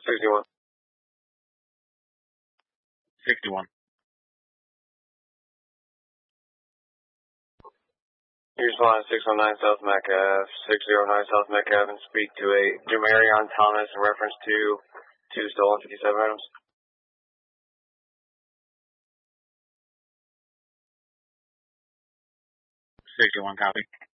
61. 61. Here's line 619 South Mac Ave, 609 South Mac Ave, and speak to a Jamarion Thomas in reference to two stolen 57 items. 61, copy.